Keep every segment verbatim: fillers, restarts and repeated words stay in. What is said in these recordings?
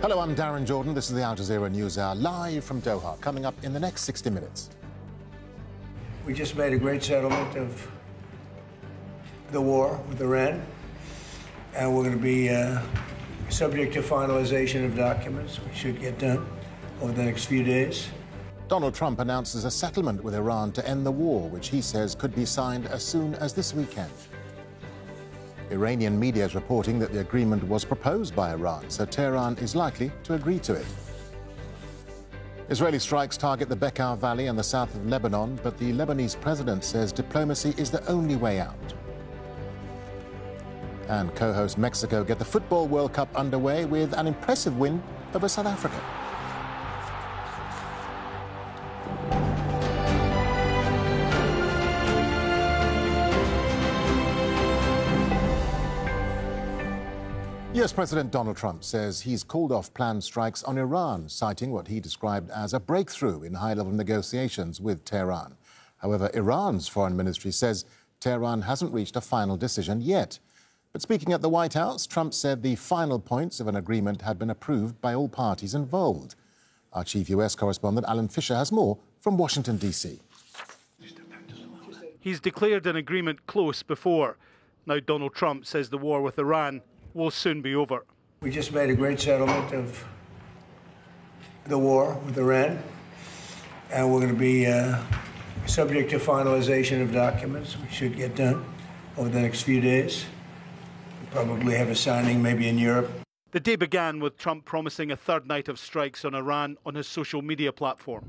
Hello, I'm Darren Jordan. This is the Al Jazeera News Hour, live from Doha, coming up in the next sixty minutes. We just made a great settlement of the war with Iran, and we're going to be uh, subject to finalization of documents, which should get done over the next few days. Donald Trump announces a settlement with Iran to end the war, which he says could be signed as soon as this weekend. Iranian media is reporting that the agreement was proposed by Iran, so Tehran is likely to agree to it. Israeli strikes target the Bekaa Valley and the south of Lebanon, but the Lebanese president says diplomacy is the only way out. And co-host Mexico get the Football World Cup underway with an impressive win over South Africa. U S President Donald Trump says he's called off planned strikes on Iran, citing what he described as a breakthrough in high-level negotiations with Tehran. However, Iran's foreign ministry says Tehran hasn't reached a final decision yet. But speaking at the White House, Trump said the final points of an agreement had been approved by all parties involved. Our chief U S correspondent, Alan Fisher, has more from Washington, D C. He's declared an agreement close before. Now Donald Trump says the war with Iran will soon be over. We just made a great settlement of the war with Iran, and we're going to be uh, subject to finalization of documents, which should get done over the next few days. We'll probably have a signing maybe in Europe. The day began with Trump promising a third night of strikes on Iran on his social media platform.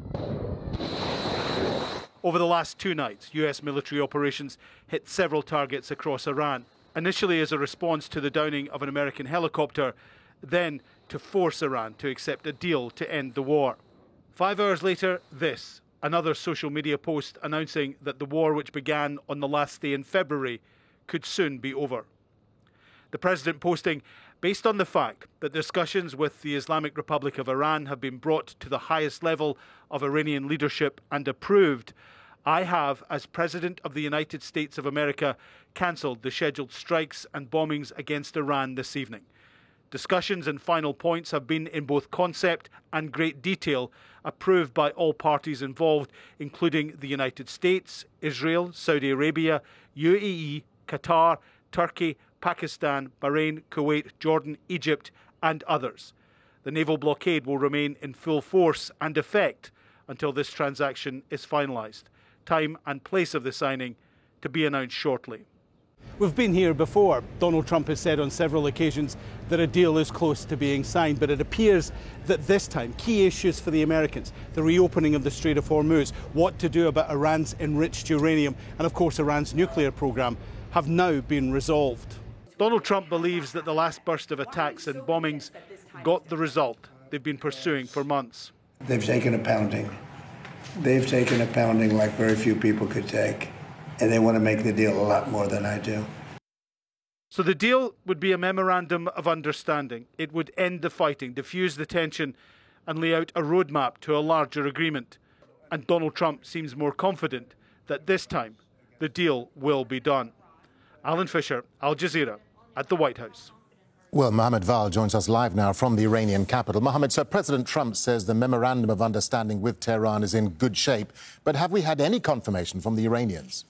Over the last two nights, U S military operations hit several targets across Iran, initially as a response to the downing of an American helicopter, then to force Iran to accept a deal to end the war. Five hours later, this, another social media post announcing that the war, which began on the last day in February, could soon be over. The president posting, based on the fact that discussions with the Islamic Republic of Iran have been brought to the highest level of Iranian leadership and approved, I have, as President of the United States of America, cancelled the scheduled strikes and bombings against Iran this evening. Discussions and final points have been in both concept and great detail approved by all parties involved, including the United States, Israel, Saudi Arabia, U A E, Qatar, Turkey, Pakistan, Bahrain, Kuwait, Jordan, Egypt, and others. The naval blockade will remain in full force and effect until this transaction is finalised. Time and place of the signing to be announced shortly. We've been here before. Donald Trump has said on several occasions that a deal is close to being signed, but it appears that this time key issues for the Americans, the reopening of the Strait of Hormuz, what to do about Iran's enriched uranium, and of course Iran's nuclear program, have now been resolved. Donald Trump believes that the last burst of attacks and bombings got the result they've been pursuing for months. They've taken a pounding. They've taken a pounding like very few people could take, and they want to make the deal a lot more than I do. So the deal would be a memorandum of understanding. It would end the fighting, diffuse the tension, and lay out a roadmap to a larger agreement. And Donald Trump seems more confident that this time the deal will be done. Alan Fisher, Al Jazeera, at the White House. Well, Mohammed Val joins us live now from the Iranian capital. Mohammed, so President Trump says the memorandum of understanding with Tehran is in good shape. But have we had any confirmation from the Iranians?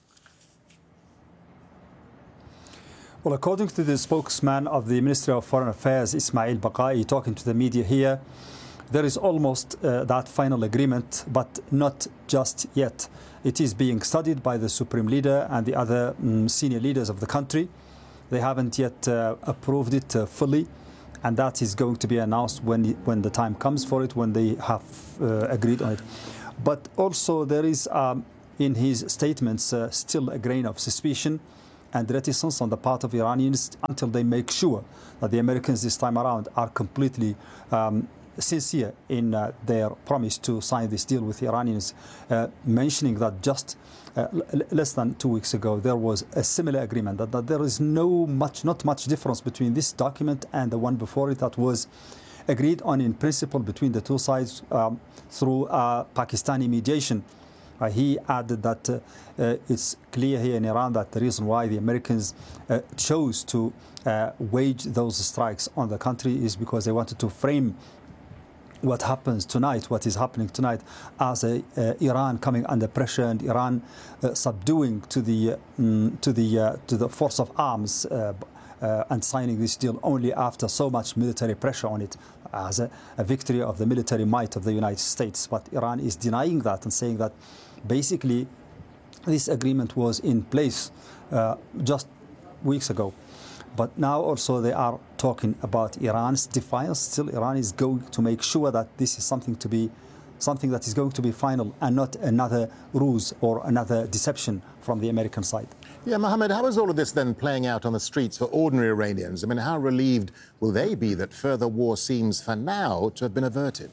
Well, according to the spokesman of the Ministry of Foreign Affairs, Ismail Baqai, talking to the media here, there is almost uh, that final agreement, but not just yet. It is being studied by the Supreme Leader and the other um, senior leaders of the country. They haven't yet uh, approved it uh, fully, and that is going to be announced when, when the time comes for it, when they have uh, agreed on it. But also there is, um, in his statements, uh, still a grain of suspicion and reticence on the part of Iranians until they make sure that the Americans this time around are completely um, sincere in uh, their promise to sign this deal with the Iranians, uh, mentioning that just uh, less than two weeks ago there was a similar agreement, that, that there is no much, not much difference between this document and the one before it that was agreed on in principle between the two sides um, through uh, Pakistani mediation. Uh, he added that uh, uh, it's clear here in Iran that the reason why the Americans uh, chose to uh, wage those strikes on the country is because they wanted to frame what happens tonight, what is happening tonight, as a, uh, Iran coming under pressure and Iran uh, subduing to the um, to the uh, to the force of arms uh, uh, and signing this deal only after so much military pressure on it, as a, a victory of the military might of the United States. But Iran is denying that and saying that basically this agreement was in place uh, just weeks ago. But now also they are talking about Iran's defiance. Still, Iran is going to make sure that this is something to be, something that is going to be final and not another ruse or another deception from the American side. Yeah, Mohammed, how is all of this then playing out on the streets for ordinary Iranians? I mean, how relieved will they be that further war seems for now to have been averted?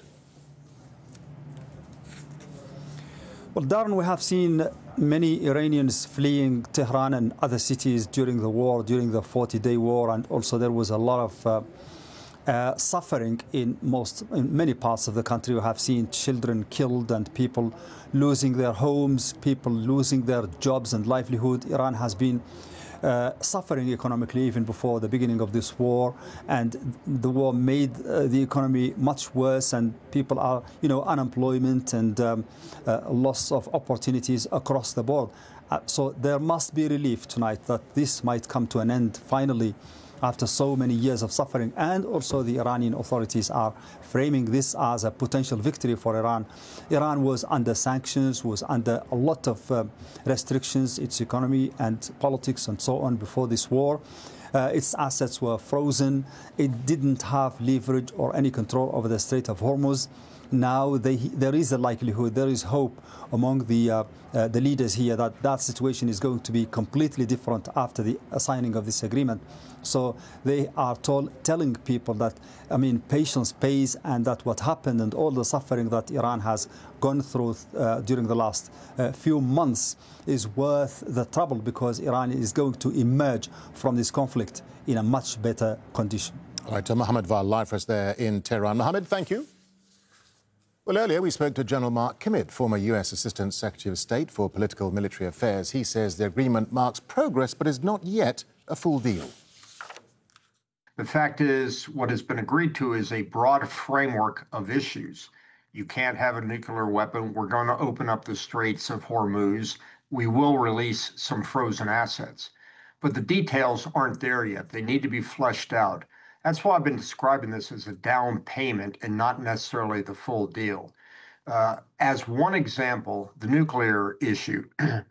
Well, Darren, we have seen many Iranians fleeing Tehran and other cities during the war, during the forty-day war, and also there was a lot of uh, uh, suffering in most, in many parts of the country. We have seen children killed and people losing their homes, people losing their jobs and livelihood. Iran has been Uh, suffering economically even before the beginning of this war, and the war made uh, the economy much worse, and people are, you know, unemployment and um, uh, loss of opportunities across the board. Uh, so there must be relief tonight that this might come to an end finally after so many years of suffering, and also the Iranian authorities are framing this as a potential victory for Iran. Iran was under sanctions, was under a lot of uh, restrictions, its economy and politics and so on before this war. Uh, its assets were frozen. It didn't have leverage or any control over the Strait of Hormuz. Now they, there is a likelihood, there is hope among the uh, uh, the leaders here that that situation is going to be completely different after the signing of this agreement. So they are told, telling people that, I mean, patience pays, and that what happened and all the suffering that Iran has gone through uh, during the last uh, few months is worth the trouble, because Iran is going to emerge from this conflict in a much better condition. All right, uh, Mohammed Val, live for us there in Tehran. Mohammed, thank you. Well, earlier we spoke to General Mark Kimmitt, former U S Assistant Secretary of State for Political Military Affairs. He says the agreement marks progress but is not yet a full deal. The fact is, what has been agreed to is a broad framework of issues. You can't have a nuclear weapon. We're going to open up the Straits of Hormuz. We will release some frozen assets. But the details aren't there yet. They need to be fleshed out. That's why I've been describing this as a down payment and not necessarily the full deal. Uh, as one example, the nuclear issue.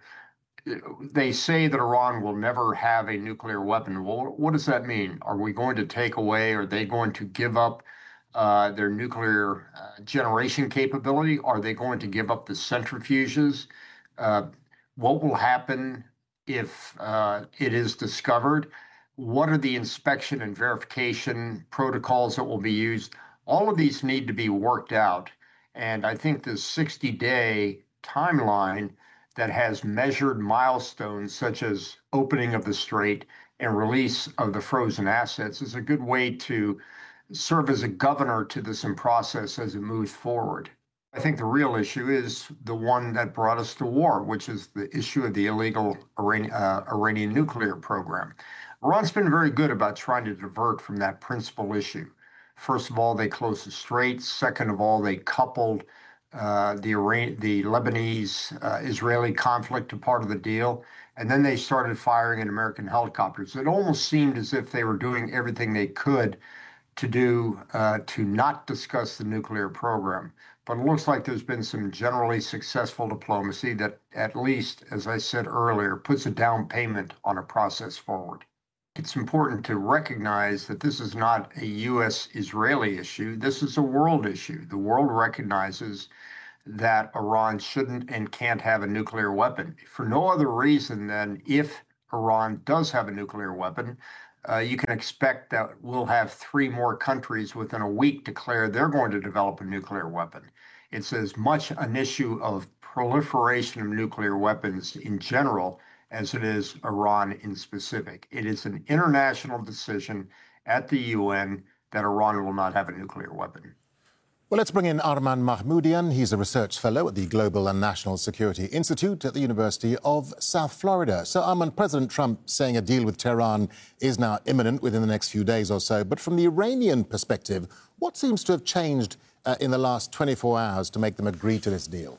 They say that Iran will never have a nuclear weapon. Well, what does that mean? Are we going to take away, are they going to give up uh, their nuclear uh, generation capability? Are they going to give up the centrifuges? Uh, what will happen if uh, it is discovered? What are the inspection and verification protocols that will be used? All of these need to be worked out. And I think the sixty-day timeline that has measured milestones such as opening of the strait and release of the frozen assets is a good way to serve as a governor to this process as it moves forward. I think the real issue is the one that brought us to war, which is the issue of the illegal Iran, uh, Iranian nuclear program. Iran's been very good about trying to divert from that principal issue. First of all, they closed the straits. Second of all, they coupled Uh, the Iran, the Lebanese-Israeli uh, conflict to part of the deal, and then they started firing at American helicopters. It almost seemed as if they were doing everything they could to do uh, to not discuss the nuclear program. But it looks like there's been some generally successful diplomacy that, at least, as I said earlier, puts a down payment on a process forward. It's important to recognize that this is not a U S Israeli issue. This is a world issue. The world recognizes that Iran shouldn't and can't have a nuclear weapon for no other reason than if Iran does have a nuclear weapon, uh, you can expect that we'll have three more countries within a week declare they're going to develop a nuclear weapon. It's as much an issue of proliferation of nuclear weapons in general as it is Iran in specific. It is an international decision at the U N that Iran will not have a nuclear weapon. Well, let's bring in Arman Mahmoudian. He's a research fellow at the Global and National Security Institute at the University of South Florida. So, Arman, President Trump saying a deal with Tehran is now imminent within the next few days or so. But from the Iranian perspective, what seems to have changed uh, in the last twenty-four hours to make them agree to this deal?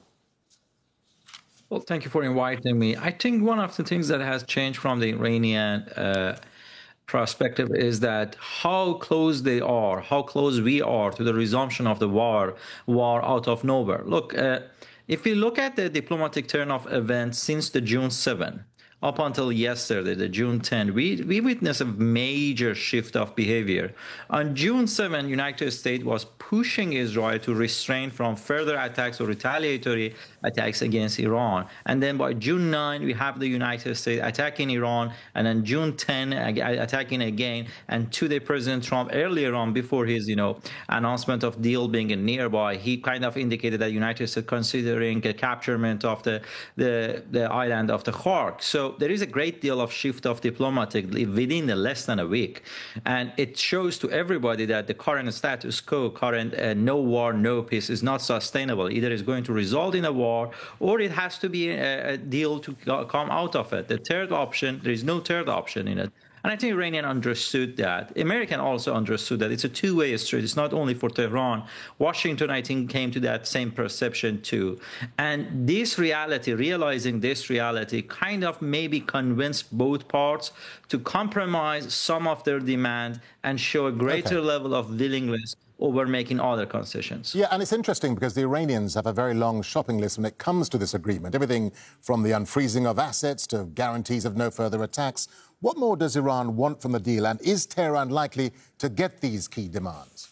Well, thank you for inviting me. I think one of the things that has changed from the Iranian uh, perspective is that how close they are, how close we are to the resumption of the war, war out of nowhere. Look, uh, if we look at the diplomatic turn of events since the June seventh, up until yesterday, the June tenth, we, we witnessed a major shift of behavior. On June seventh, United States was pushing Israel to restrain from further attacks or retaliatory attacks against Iran. And then by June ninth, we have the United States attacking Iran, and then June tenth, attacking again. And today, President Trump, earlier on, before his, you know, announcement of deal being nearby, he kind of indicated that United States considering a capturement of the, the, the island of the Khark. So there is a great deal of shift of diplomatic within less than a week. And it shows to everybody that the current status quo, current uh, no war, no peace is not sustainable. Either it's going to result in a war or it has to be a, a deal to come out of it. The third option, there is no third option in it. And I think Iranian understood that. American also understood that. It's a two-way street. It's not only for Tehran. Washington, I think, came to that same perception too. And this reality, realizing this reality, kind of maybe convinced both parts to compromise some of their demand and show a greater okay. level of willingness over making other concessions. Yeah, and it's interesting because the Iranians have a very long shopping list when it comes to this agreement. Everything from the unfreezing of assets to guarantees of no further attacks. What more does Iran want from the deal, and is Tehran likely to get these key demands?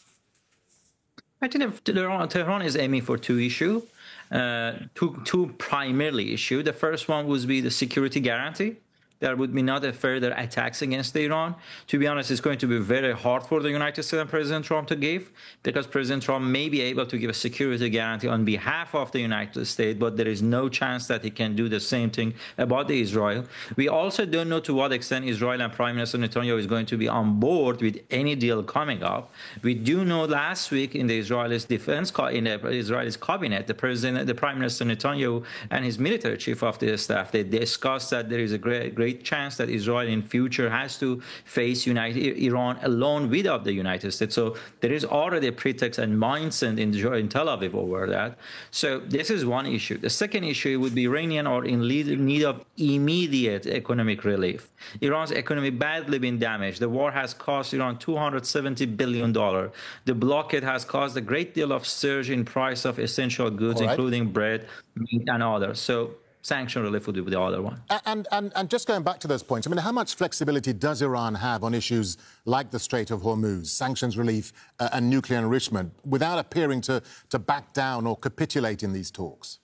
I think Tehran is aiming for two issues, uh, two, two primarily issues. The first one would be the security guarantee. There would be not a further attacks against Iran. To be honest, it's going to be very hard for the United States and President Trump to give, because President Trump may be able to give a security guarantee on behalf of the United States, but there is no chance that he can do the same thing about the Israel. We also don't know to what extent Israel and Prime Minister Netanyahu is going to be on board with any deal coming up. We do know last week in the Israeli defense, in the Israeli cabinet, the President, the Prime Minister Netanyahu and his military chief of the staff, they discussed that there is a great, great chance that Israel in future has to face United, Iran alone without the United States. So there is already a pretext and mindset in, in Tel Aviv over that. So this is one issue. The second issue would be Iranian are in need of immediate economic relief. Iran's economy badly been damaged. The war has cost Iran two hundred seventy billion dollars. The blockade has caused a great deal of surge in price of essential goods, right, including bread, meat, and others. So sanction relief would be the other one. And, and, and just going back to those points, I mean, how much flexibility does Iran have on issues like the Strait of Hormuz, sanctions relief uh, and nuclear enrichment, without appearing to, to back down or capitulate in these talks?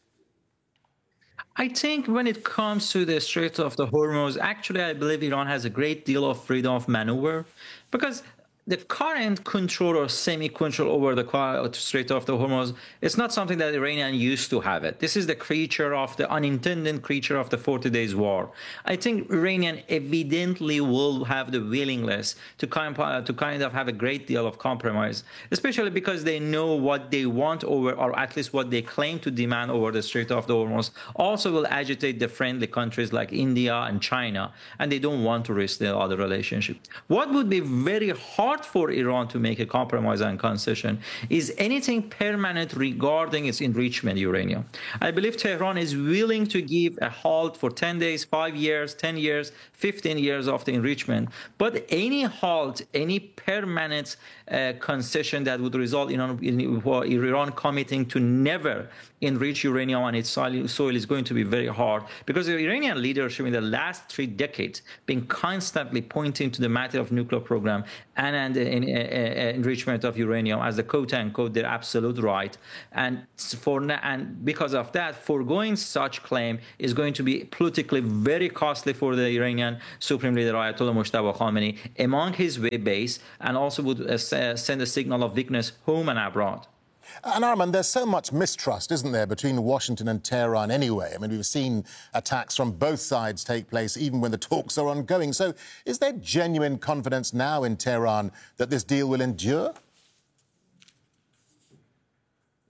I think when it comes to the Strait of the Hormuz, actually, I believe Iran has a great deal of freedom of maneuver, because the current control or semi-control over the Strait of the Hormuz is not something that Iranian used to have it. This is the creature of the unintended creature of the forty days war. I think Iranian evidently will have the willingness to kind of, to kind of have a great deal of compromise, especially because they know what they want over, or at least what they claim to demand over the Strait of the Hormuz, also will agitate the friendly countries like India and China, and they don't want to risk the other relationship. What would be very hard for Iran to make a compromise and concession is anything permanent regarding its enrichment uranium. I believe Tehran is willing to give a halt for ten days, five years, ten years, fifteen years of the enrichment, but any halt, any permanent uh, concession that would result in, in, in Iran committing to never enrich uranium on its soil is going to be very hard, because the Iranian leadership in the last three decades been constantly pointing to the matter of nuclear program and, and the in, uh, uh, enrichment of uranium as the quote-unquote their absolute right. And for and because of that, foregoing such claim is going to be politically very costly for the Iranian Supreme Leader Ayatollah Mojtaba Khamenei among his base, and also would uh, send a signal of weakness home and abroad. And Arman, there's so much mistrust, isn't there, between Washington and Tehran anyway? I mean, we've seen attacks from both sides take place even when the talks are ongoing. So is there genuine confidence now in Tehran that this deal will endure?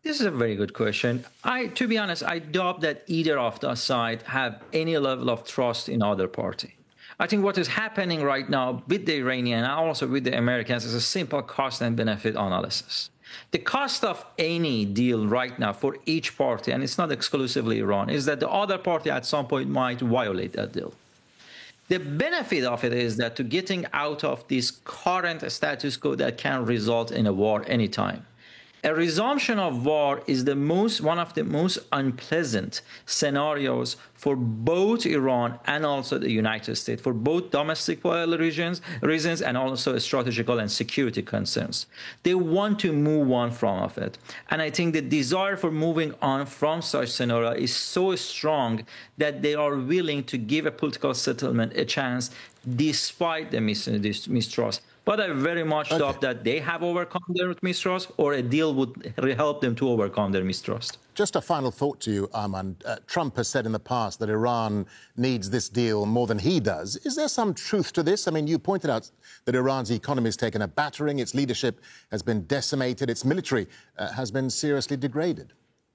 This is a very good question. I, to be honest, I doubt that either of the side have any level of trust in other party. I think what is happening right now with the Iranian and also with the Americans is a simple cost and benefit analysis. The cost of any deal right now for each party, and it's not exclusively Iran, is that the other party at some point might violate that deal. The benefit of it is that to getting out of this current status quo that can result in a war anytime. A resumption of war is the most, one of the most unpleasant scenarios for both Iran and also the United States, for both domestic reasons, reasons and also strategical and security concerns. They want to move on from of it. And I think the desire for moving on from such scenario is so strong that they are willing to give a political settlement a chance despite the mistrust. But I very much okay. doubt that they have overcome their mistrust or a deal would help them to overcome their mistrust. Just a final thought to you, Arman. Uh, Trump has said in the past that Iran needs this deal more than he does. Is there some truth to this? I mean, you pointed out that Iran's economy has taken a battering, its leadership has been decimated, its military uh, has been seriously degraded.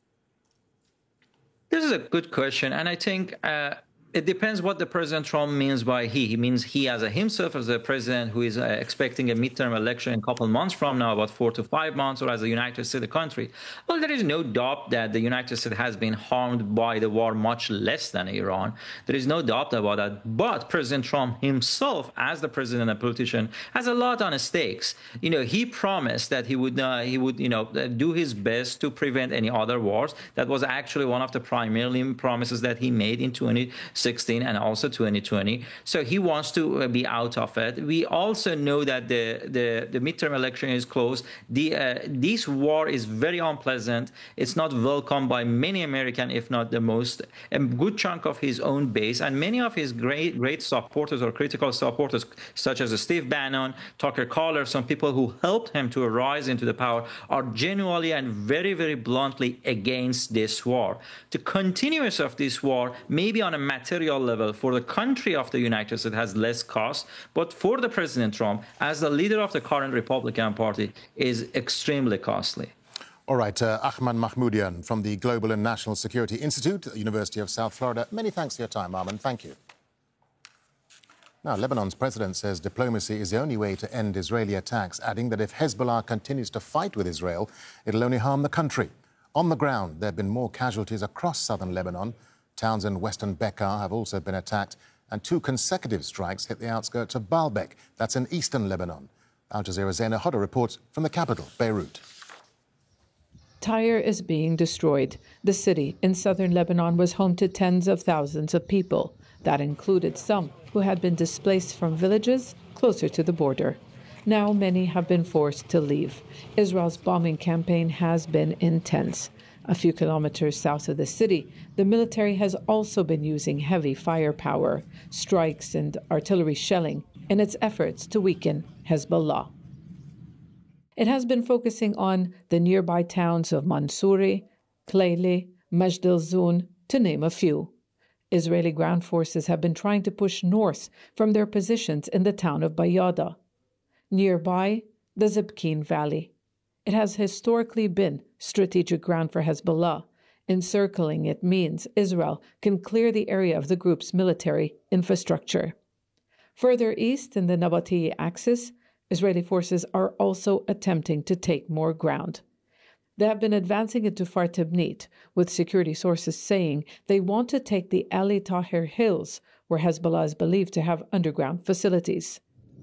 This is a good question, and I think uh, it depends what the President Trump means by he. He means he as a himself as a president who is uh, expecting a midterm election in a couple months from now, about four to five months, or as the United States, the country. Well, there is no doubt that the United States has been harmed by the war much less than Iran. There is no doubt about that. But President Trump himself, as the president and politician, has a lot on stakes. You know, he promised that he would, uh, he would, you know, do his best to prevent any other wars. That was actually one of the primary promises that he made in twenty sixteen and also twenty twenty. So he wants to be out of it. We also know that the, the, the midterm election is close. The, uh, this war is very unpleasant. It's not welcomed by many Americans, if not the most. A good chunk of his own base and many of his great, great supporters or critical supporters, such as Steve Bannon, Tucker Carlson, some people who helped him to rise into the power, are genuinely and very, very bluntly against this war. The continuance of this war, maybe on a material level for the country of the United States has less cost, but for the President Trump, as the leader of the current Republican Party, is extremely costly. All right, uh, Ahmad Mahmoudyan from the Global and National Security Institute at the University of South Florida. Many thanks for your time, Arman. Thank you. Now, Lebanon's president says diplomacy is the only way to end Israeli attacks, adding that if Hezbollah continues to fight with Israel, it'll only harm the country. On the ground, there have been more casualties across southern Lebanon. Towns in western Bekaa have also been attacked, and two consecutive strikes hit the outskirts of Baalbek. That's in eastern Lebanon. Al Jazeera's Zaina Hodder reports from the capital, Beirut. Tyre is being destroyed. The city in southern Lebanon was home to tens of thousands of people. That included some who had been displaced from villages closer to the border. Now many have been forced to leave. Israel's bombing campaign has been intense. A few kilometers south of the city, the military has also been using heavy firepower, strikes and artillery shelling in its efforts to weaken Hezbollah. It has been focusing on the nearby towns of Mansouri, Klayli, Majd al-Zoun, to name a few. Israeli ground forces have been trying to push north from their positions in the town of Bayada. Nearby, the Zibkeen Valley. It has historically been strategic ground for Hezbollah. Encircling it means Israel can clear the area of the group's military infrastructure. Further east in the Nabatieh axis, Israeli forces are also attempting to take more ground. They have been advancing into Far Tibnit, with security sources saying they want to take the Ali Tahir Hills, where Hezbollah is believed to have underground facilities.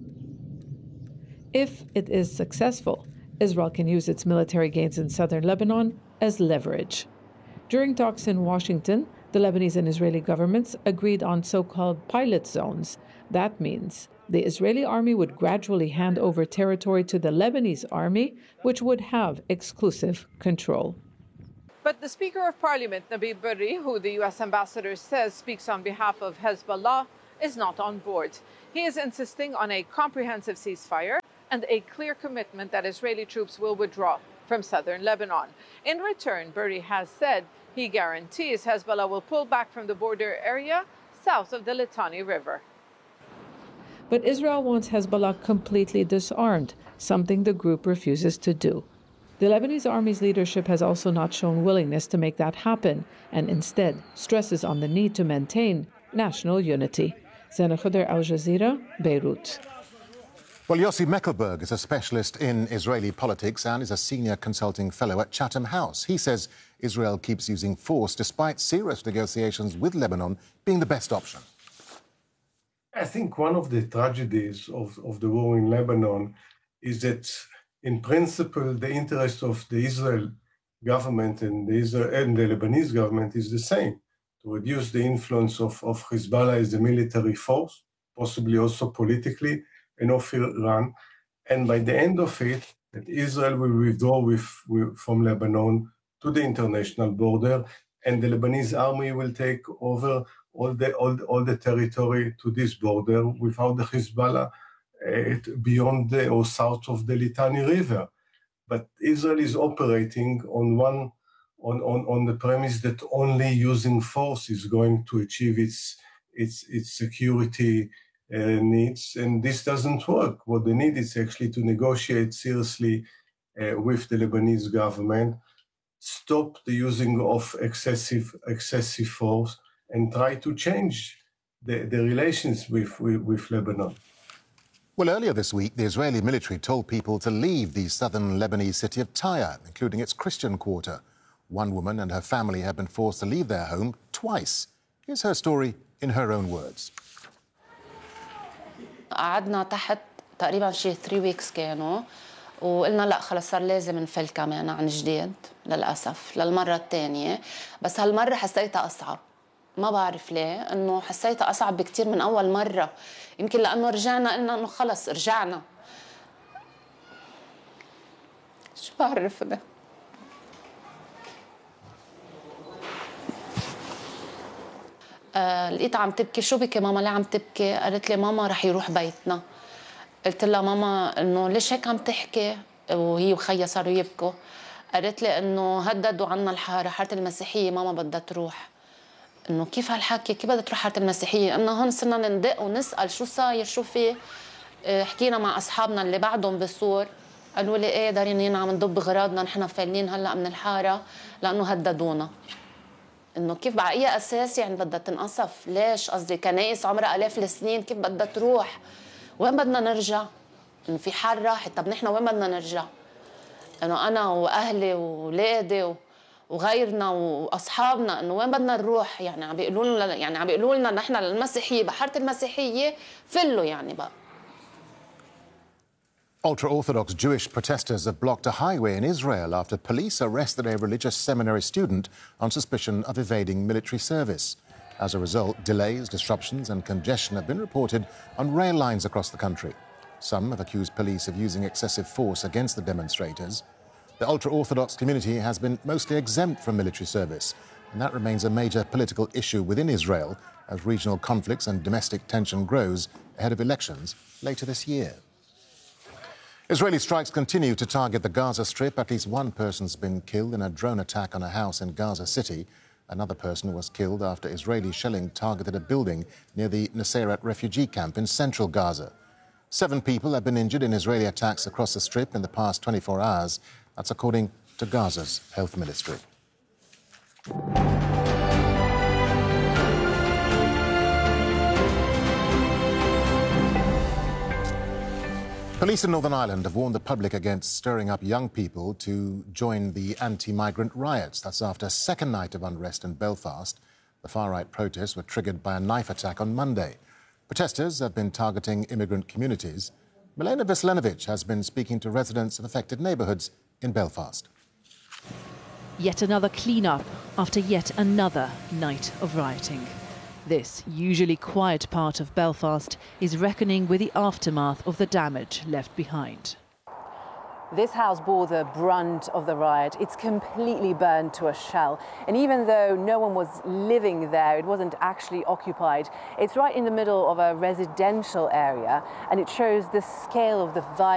If it is successful, Israel can use its military gains in southern Lebanon as leverage. During talks in Washington, the Lebanese and Israeli governments agreed on so-called pilot zones. That means the Israeli army would gradually hand over territory to the Lebanese army, which would have exclusive control. But the Speaker of Parliament, Nabil Berri, who the U S ambassador says speaks on behalf of Hezbollah, is not on board. He is insisting on a comprehensive ceasefire and a clear commitment that Israeli troops will withdraw from southern Lebanon. In return, Berri has said he guarantees Hezbollah will pull back from the border area south of the Litani River. But Israel wants Hezbollah completely disarmed, something the group refuses to do. The Lebanese army's leadership has also not shown willingness to make that happen and instead stresses on the need to maintain national unity. Zena Khuder, Al Jazeera, Beirut. Well, Yossi Mekelberg is a specialist in Israeli politics and is a senior consulting fellow at Chatham House. He says Israel keeps using force despite serious negotiations with Lebanon being the best option. I think one of the tragedies of, of the war in Lebanon is that, in principle, the interest of the Israel government and the, Israel, and the Lebanese government is the same, to reduce the influence of, of Hezbollah as a military force, possibly also politically, and of Iran. And by the end of it, that Israel will withdraw with, with, from Lebanon to the international border, and the Lebanese army will take over all the, all, all the territory to this border without the Hezbollah uh, beyond the, or south of the Litani River. But Israel is operating on one on, on, on the premise that only using force is going to achieve its its its security uh, needs, and this doesn't work. What they need is actually to negotiate seriously uh, with the Lebanese government, stop the using of excessive excessive force, and try to change the, the relations with, with, with Lebanon. Well, earlier this week, the Israeli military told people to leave the southern Lebanese city of Tyre, including its Christian quarter. One woman and her family have been forced to leave their home twice. Here's her story in her own words. قعدنا تحت تقريبا شي three weeks كانوا وقلنا لا خلص صار لازم نفل كمان عن جديد للأسف للمرة الثانية، بس هالمرة حسيتها أصعب. ما بعرف ليه، إنه حسيتها أصعب بكتير من أول مرة. يمكن لأنه رجعنا قلنا إنه خلص رجعنا. شو بعرف أنا؟ آه، لقيتها عم تبكي. شو بكي ماما؟ ليه عم تبكي؟ قالت لي ماما رح يروح بيتنا. قلت لها ماما إنه ليش هيك عم تحكي؟ وهي وخيها صاروا يبكوا. قالت لي إنه هددوا عنا الحارة، حارة المسيحية ماما بدها تروح. إنه كيف هالحكي؟ كيف بدها تروح حارة المسيحية؟ إنه هون صرنا ندق ونسأل شو صاير شو في. حكينا مع أصحابنا اللي بعدهم بسور، قالوا لي إيه دارين عم ندب غراضنا نحن فايلين هلا من الحارة لأنه هددونا. إنه كيف بقى أي أساس يعني بدها تنقصف؟ ليش؟ قصدي كنايس عمرها آلاف السنين كيف بدها تروح؟ وين بدنا نرجع؟ إنه في حال راحت، طب نحن وين بدنا نرجع؟ إنه أنا وأهلي وولادي وغيرنا واصحابنا انه وين بدنا نروح؟ يعني عم بيقولوا لنا يعني عم بيقولوا لنا نحن للمسيحيه بحاره المسيحيه فلوا يعني بقى. Ultra-Orthodox Jewish protesters have blocked a highway in Israel after police arrested a religious seminary student on suspicion of evading military service. As a result, delays, disruptions and congestion have been reported on rail lines across the country. Some have accused police of using excessive force against the demonstrators. The ultra-Orthodox community has been mostly exempt from military service, and that remains a major political issue within Israel as regional conflicts and domestic tension grows ahead of elections later this year. Israeli strikes continue to target the Gaza Strip. At least one person's been killed in a drone attack on a house in Gaza City. Another person was killed after Israeli shelling targeted a building near the Nuseirat refugee camp in central Gaza. Seven people have been injured in Israeli attacks across the Strip in the past twenty-four hours. That's according to Gaza's health ministry. Police in Northern Ireland have warned the public against stirring up young people to join the anti-migrant riots. That's after a second night of unrest in Belfast. The far-right protests were triggered by a knife attack on Monday. Protesters have been targeting immigrant communities. Milena Veselinovic has been speaking to residents of affected neighbourhoods in Belfast. Yet another clean-up after yet another night of rioting. This usually quiet part of Belfast is reckoning with the aftermath of the damage left behind. This house bore the brunt of the riot. It's completely burned to a shell. And even though no one was living there, it wasn't actually occupied. It's right in the middle of a residential area, and it shows the scale of the violence.